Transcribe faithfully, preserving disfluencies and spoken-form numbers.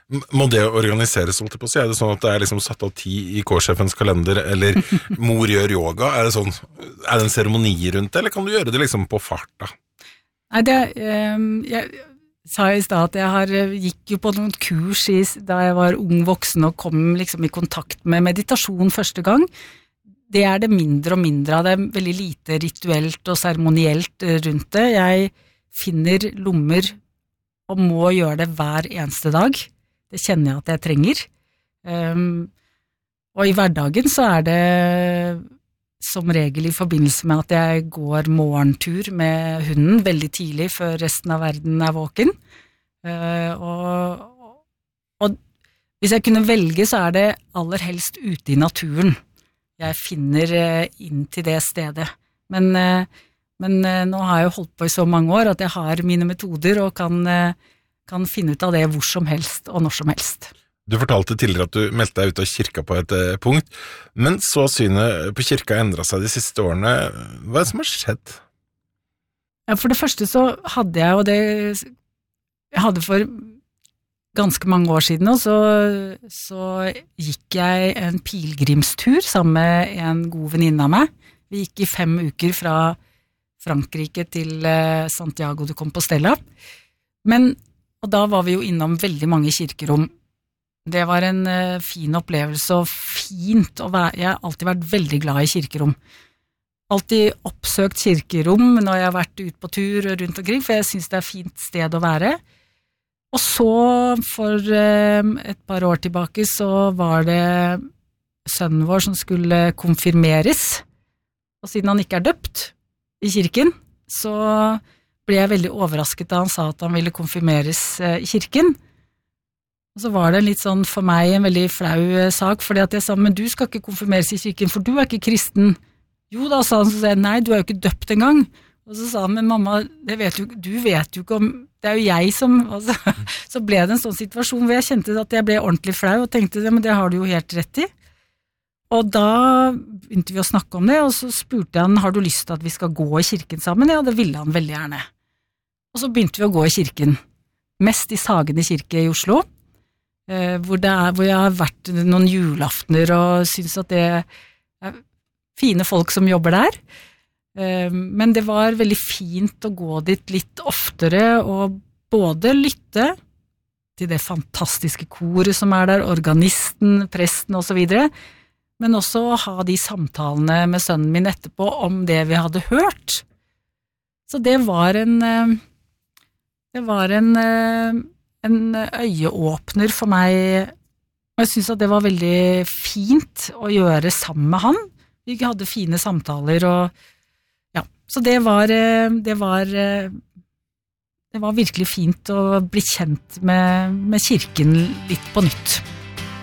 Må det organiseres, holdt jeg på å si? Er det sånn at det er liksom satt av tid i K-sjefens kalender, eller mor gjør yoga? Er det sånn, er det en seremoni rundt det, eller kan du gjøre det liksom på farta? Nei, det, um, jeg sa i sted at jeg har, gikk jo på noen kurs i, da jeg var ung voksen og kom liksom i kontakt med meditasjon første gang. Det er det mindre og mindre av, det er veldig lite rituelt og seremonielt rundt det. Jeg finner lommer og må gjøre det hver eneste dag. Det kjenner jeg at jeg trenger. Um, og i hverdagen så er det som regel i forbindelse med at jeg går morgentur med hunden veldig tidlig før resten av verden er våken. Uh, og, og hvis jeg kunne velge så er det aller helst ute i naturen. Jeg finner uh, inn til det stedet. Men, uh, men uh, nå har jeg jo holdt på i så mange år at jeg har mine metoder og kan... Uh, kan finne ut av det hvor som helst og når som helst. Du fortalte tidligere at du meldte deg ut av kirka på et eh, punkt, men så synet på kirka endret seg de siste årene. Hva er det som har skjedd? Ja, for det første så hadde jeg, og det jeg hadde for ganske mange år siden, og så, så gikk jeg en pilgrimstur sammen med en god venninne av meg. Vi gikk i fem uker fra Frankrike til eh, Santiago de Compostela. Men Og da var vi jo innom veldig mange kirkerom. Det var en uh, fin opplevelse, og fint å være, jeg har alltid vært veldig glad i kirkerom. Alltid oppsøkt kirkerom når jeg har vært ute på tur rundt omkring, for jeg synes det er et fint sted å være. Og så, for uh, et par år tilbake, så var det sønnen vår som skulle konfirmeres, og siden han ikke er døpt i kirken, så... ble jeg veldig overrasket da han sa at han ville konfirmeres i kirken. Og så var det litt sånn for meg en veldig flau sak, fordi at jeg sa, men du skal ikke konfirmeres i kirken, for du er ikke kristen. Jo da, sa han, så sa jeg, nei, du er jo ikke døpt engang. Og så sa han, men mamma, det vet du, du vet jo ikke om, det er jo jeg som, altså, så ble det en sånn situasjon hvor jeg kjente at jeg ble ordentlig flau, og tenkte, men det har du jo helt rett i. Og da begynte vi å snakke om det, og så spurte han, har du lyst til at vi skal gå i kirken sammen? Ja, det ville han veldig gjerne. Og så begynte vi å gå i kirken, mest i Sagene kirke i Oslo, eh, hvor, det er, hvor jeg har vært noen julaftener og synes at det er fine folk som jobber der. Eh, men det var veldig fint å gå dit litt oftere og både lytte til det fantastiske koret som er der, organisten, presten og så videre, men også ha de samtalene med sønnen min etterpå om det vi hadde hørt. Så det var en, det var en, en øyeåpner for meg, og jeg synes at det var veldig fint å gjøre sammen med han. Vi hadde fine samtaler, og ja, så det var, det var, det var virkelig fint å bli kjent med, med kirken litt på nytt.